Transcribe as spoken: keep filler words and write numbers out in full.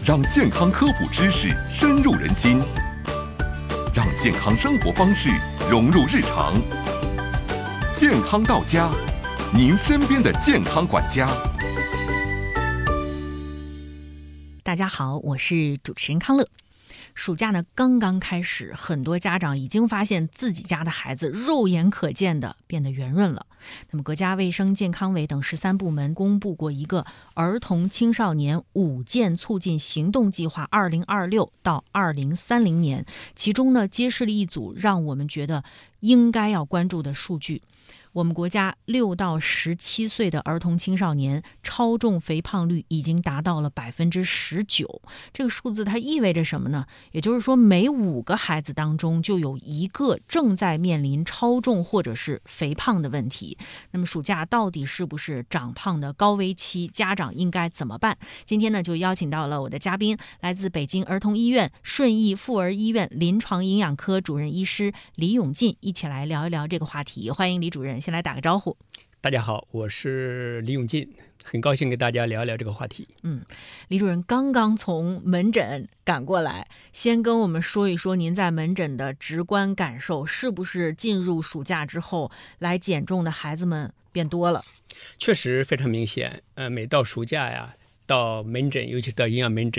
让健康科普知识深入人心，让健康生活方式融入日常。健康到家，您身边的健康管家。 大家好，我是主持人康乐。暑假呢刚刚开始，很多家长已经发现自己家的孩子肉眼可见的变得圆润了。那么国家卫生健康委等十三部门公布过一个儿童青少年五健促进行动计划二零二六到二零三零年，其中呢揭示了一组让我们觉得应该要关注的数据。我们国家六到十七岁的儿童青少年超重肥胖率已经达到了百分之十九。这个数字它意味着什么呢？也就是说，每五个孩子当中就有一个正在面临超重或者是肥胖的问题。那么暑假到底是不是长胖的高危期？家长应该怎么办？今天呢，就邀请到了我的嘉宾，来自北京儿童医院顺义妇儿医院临床营养科主任医师李永进，一起来聊一聊这个话题。欢迎李主任。先来打个招呼。 大家好，我是李永进，很高兴跟大家聊一聊这个话题。 嗯，李主任刚刚从门诊赶过来，先跟我们说一说您在门诊的直观感受，是不是进入暑假之后来减重的孩子们变多了？ 确实非常明显，呃，每到暑假呀，到门诊，尤其到营养门诊